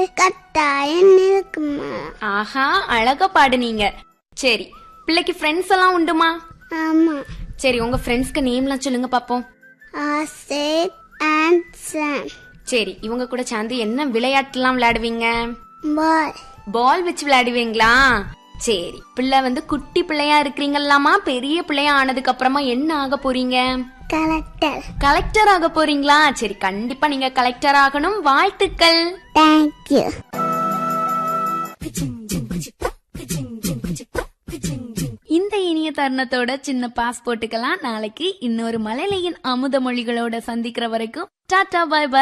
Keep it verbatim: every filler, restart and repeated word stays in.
கட்டாயம் இருக்குமா? ஆஹா, அழகா பாடுனீங்க. சரி, பிள்ளைக்கு ஃப்ரெண்ட்ஸ் எல்லாம் உண்டுமா? ஆமா. சரி, உங்க ஃப்ரெண்ட்ஸ்க்கு நேம்லாம் சொல்லுங்க பாப்போம். Asit and son. சரி, இவங்க கூட சேர்ந்து என்ன விளையாட்டுலாம் விளையாடுவீங்க? பால். பால் வச்சு விளையாடுவீங்களா? சரி, பிள்ளை வந்து குட்டி பிள்ளையா இருக்கிறீங்களாமா? பெரிய பிள்ளையா ஆனதுக்கு அப்புறமா என்ன ஆக போறீங்க? கலெக்டர். கலெக்டர் ஆக போறீங்களா? சரி, கண்டிப்பா நீங்க கலெக்டர் ஆகணும். வாழ்த்துக்கள். தேங்க்யூ. இந்த இனிய தருணத்தோட சின்ன பாஸ் போட்டுக்கலாம். நாளைக்கு இன்னொரு மழலையின் அமுத மொழிகளோட சந்திக்கிற வரைக்கும் டாடா, பாய் பாய்.